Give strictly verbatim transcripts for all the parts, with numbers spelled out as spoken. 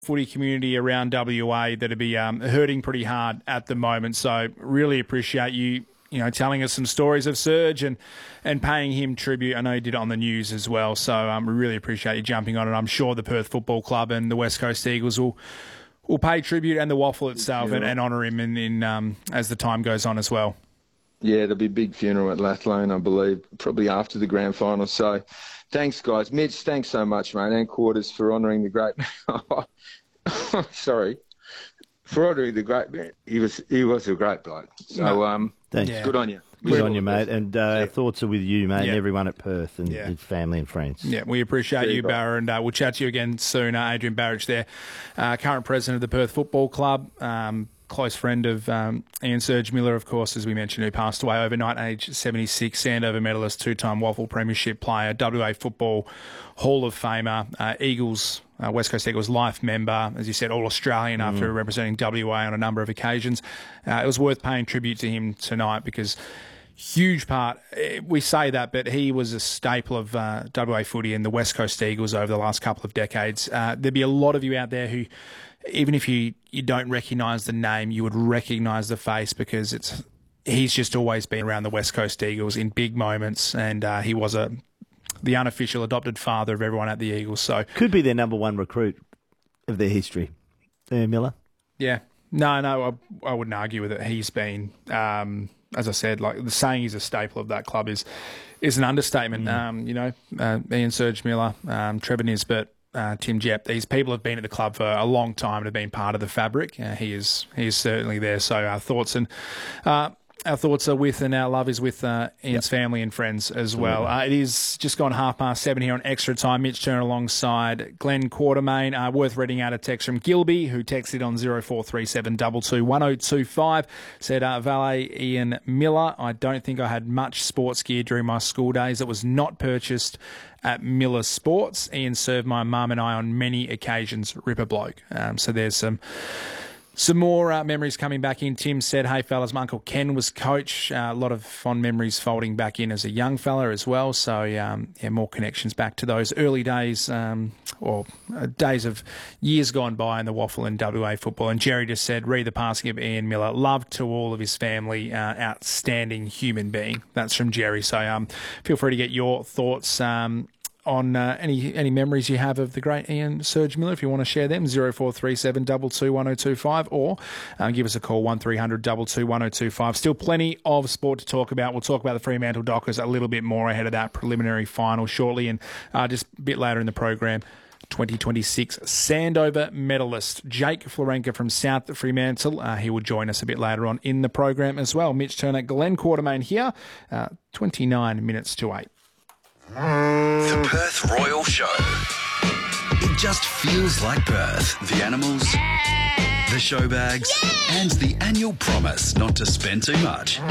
footy community around W A that would be um, hurting pretty hard at the moment. So really appreciate you, you know, telling us some stories of Serge and, and paying him tribute. I know you did it on the news as well. So um, we really appreciate you jumping on it. I'm sure the Perth Football Club and the West Coast Eagles will will pay tribute, and the Waffle itself, and, and honour him in, in um, as the time goes on as well. Yeah, there'll be a big funeral at Lathlane, I believe, probably after the grand final. So thanks, guys. Mitch, thanks so much, mate, and Quarters for honouring the great man. Sorry. For honouring the great man. He was he was a great bloke. So um, thanks. Yeah. Good on you. Good on you, mate. And uh, our thoughts are with you, mate, Yeah. and everyone at Perth and Yeah. his family and friends. Yeah, we appreciate See you, you, Barra, and uh, we'll chat to you again soon. Uh, Adrian Barrich there, uh, current president of the Perth Football Club, um, close friend of um, Ian Serge Miller, of course, as we mentioned, who passed away overnight, age seventy-six, Sandover medalist, two-time Waffle Premiership player, W A Football Hall of Famer, uh, Eagles, uh, West Coast Eagles life member, as you said, All-Australian mm. after representing W A on a number of occasions. Uh, it was worth paying tribute to him tonight because huge part, we say that, but he was a staple of uh, W A footy and the West Coast Eagles over the last couple of decades. Uh, there'd be a lot of you out there who, even if you, you don't recognise the name, you would recognise the face because it's he's just always been around the West Coast Eagles in big moments, and uh, he was a the unofficial adopted father of everyone at the Eagles. So could be their number one recruit of their history. Uh, Miller? Yeah. No, no, I, I wouldn't argue with it. He's been... Um, as I said, like the saying he's a staple of that club is is an understatement. Mm. Um, you know, uh, Ian Serge Miller, um, Trevor Nisbet, uh, Tim Jepp, these people have been at the club for a long time and have been part of the fabric. Uh, he is he is certainly there. So our thoughts and uh, our thoughts are with, and our love is with uh, Ian's yep. family and friends as well. Uh, it is just gone half past seven here on Extra Time. Mitch Turner alongside Glenn Quartermain. Uh, worth reading out a text from Gilby, who texted on zero four three seven two two one zero two five. Said, uh, Valet Ian Miller, I don't think I had much sports gear during my school days that was not purchased at Miller Sports. Ian served my mum and I on many occasions. Ripper bloke. Um, so there's some... Some more uh, memories coming back in. Tim said, hey, fellas, my Uncle Ken was coach. Uh, a lot of fond memories folding back in as a young fella as well. So, um, yeah, more connections back to those early days um, or uh, days of years gone by in the Waffle and W A football. And Jerry just said, read the passing of Ian Miller. Love to all of his family. Uh, outstanding human being. That's from Jerry. So um, feel free to get your thoughts um on uh, any any memories you have of the great Ian Serge Miller, if you want to share them, zero four three seven two two one zero two five, or uh, give us a call, one three hundred two two one zero two five. Still plenty of sport to talk about. We'll talk about the Fremantle Dockers a little bit more ahead of that preliminary final shortly, and uh, just a bit later in the program, twenty twenty-six Sandover medalist Jake Florenka from South Fremantle. Uh, he will join us a bit later on in the program as well. Mitch Turner, Glenn Quartermain here, uh, twenty-nine minutes to eight. The Perth Royal Show. It just feels like Perth. The animals, the show bags, and the annual promise not to spend too much.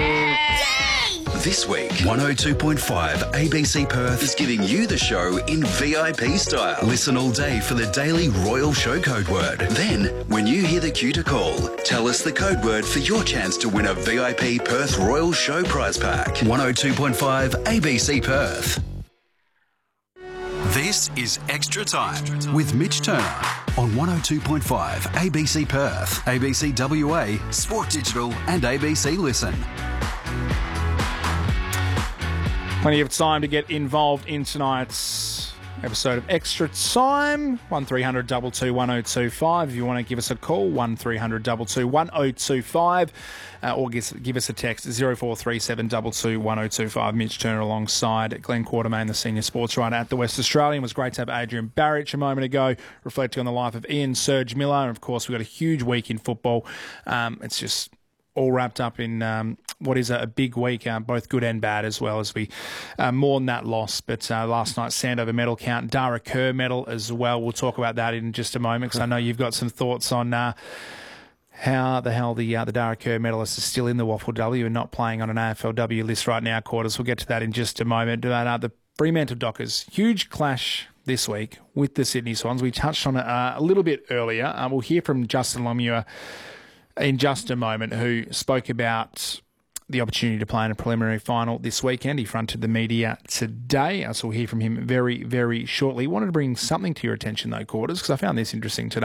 This week, one oh two point five A B C Perth is giving you the show in V I P style. Listen all day for the daily Royal Show code word. Then, when you hear the cue to call, tell us the code word for your chance to win a V I P Perth Royal Show prize pack. one oh two point five A B C Perth. This is Extra Time with Mitch Turner on one oh two point five A B C Perth, A B C W A, Sport Digital and A B C Listen. Plenty of time to get involved in tonight's episode of Extra Time. one three hundred two two one zero two five. If you want to give us a call, one three hundred two two one zero two five. Uh, or give, give us a text, zero four three seven two two one zero two five. Mitch Turner alongside Glenn Quartermain, the senior sports writer at the West Australian. It was great to have Adrian Barrich a moment ago, reflecting on the life of Ian Serge Miller. And, of course, we've got a huge week in football. Um, it's just all wrapped up in um, what is a, a big week, uh, both good and bad, as well as we uh, mourn that loss. But uh, last night's Sandover medal count, Dara Kerr medal as well. We'll talk about that in just a moment, because I know you've got some thoughts on uh, how the hell the uh, the Dara Kerr medalist is still in the Waffle W and not playing on an A F L W list right now, Quarters. We'll get to that in just a moment. Uh, the Fremantle Dockers, huge clash this week with the Sydney Swans. We touched on it uh, a little bit earlier. Uh, we'll hear from Justin Longmuir in just a moment, who spoke about the opportunity to play in a preliminary final this weekend. He fronted the media today, so we'll hear from him very, very shortly. Wanted to bring something to your attention, though, Quarters, because I found this interesting today.